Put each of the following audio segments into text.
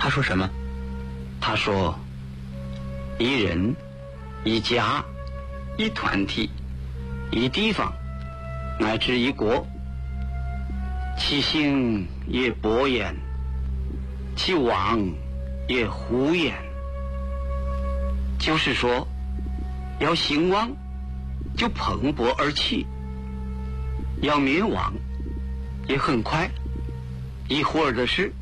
他说什么？ 他说，一人、一家、一团体、一地方，乃至一国，其兴也勃焉，其亡也忽焉。就是说，要兴旺就蓬勃而起，要灭亡也很快，一会儿的事。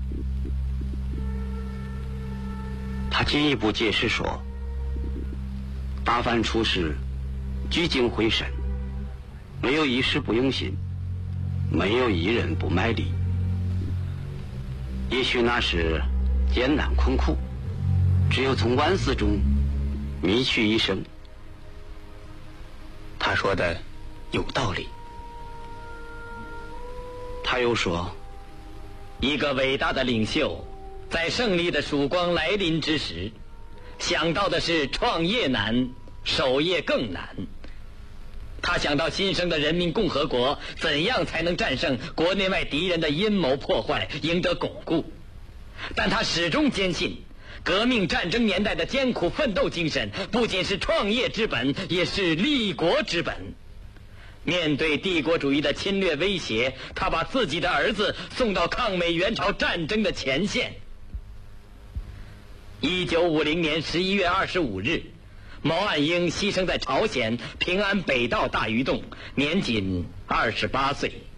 他进一步解释说，大凡处事聚精会神，没有一事不用心，没有一人不卖力。也许那是艰难困苦，只有从万死中觅取一生。 他说的有道理。 他又说， 一个伟大的领袖在胜利的曙光来临之时，想到的是创业难，守业更难。他想到新生的人民共和国怎样才能战胜国内外敌人的阴谋破坏，赢得巩固。但他始终坚信，革命战争年代的艰苦奋斗精神不仅是创业之本，也是立国之本。面对帝国主义的侵略威胁，他把自己的儿子送到抗美援朝战争的前线。1950年11月25日，毛岸英牺牲在朝鲜平安北道大鱼洞，年仅28岁。